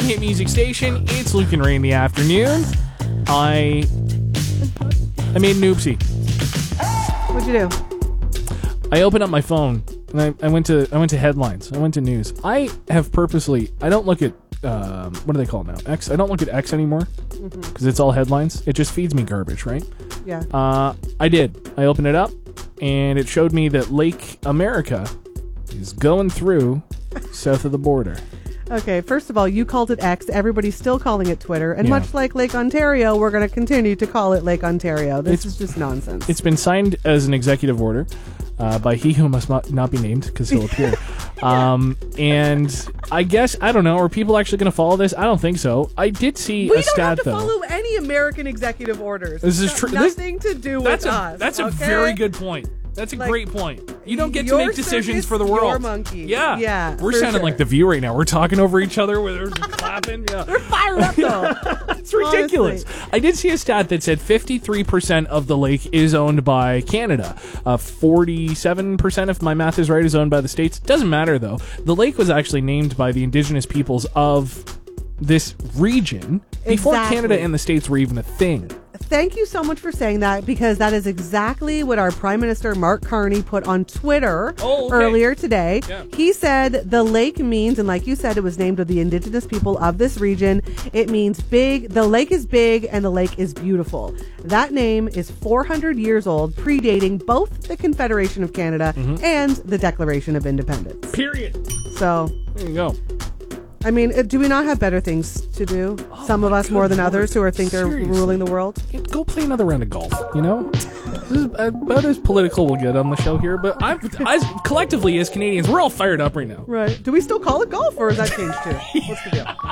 hit music station. It's Luke and Ray in the afternoon. I made an oopsie. What'd you do? I opened up my phone and I went to headlines. I went to news. I have purposely. I don't look at what do they call it now? X. I don't look at X anymore because it's all headlines. It just feeds me garbage, right? Yeah. I did. I opened it up and it showed me that Lake America is going through south of the border. Okay, first of all, you called it X. Everybody's still calling it Twitter. And much like Lake Ontario, we're going to continue to call it Lake Ontario. This is just nonsense. It's been signed as an executive order by he who must not be named because he'll appear. And I guess, I don't know, are people actually going to follow this? I don't think so. I did see a stat, though. We don't have to follow any American executive orders. This is true. Nothing to do with us. That's a very good point. That's a great point. You don't get to make decisions for the world. Your monkey. Yeah. We're sounding like The View right now. We're talking over each other. We're clapping. Yeah. They're fired up, though. It's ridiculous. Honestly. I did see a stat that said 53% of the lake is owned by Canada. 47%, if my math is right, is owned by the States. Doesn't matter, though. The lake was actually named by the indigenous peoples of this region before Canada and the States were even a thing. Thank you so much for saying that, because that is exactly what our Prime Minister Mark Carney put on Twitter earlier today. Yeah. He said the lake means, and like you said, it was named of the indigenous people of this region. It means big. The lake is big and the lake is beautiful. That name is 400 years old, predating both the Confederation of Canada and the Declaration of Independence. Period. So there you go. I mean, do we not have better things to do? Some of us more than others who think they're ruling the world? Go play another round of golf, you know? This is about as political we'll get on the show here, but collectively as Canadians, we're all fired up right now. Right. Do we still call it golf, or has that changed too? What's the deal?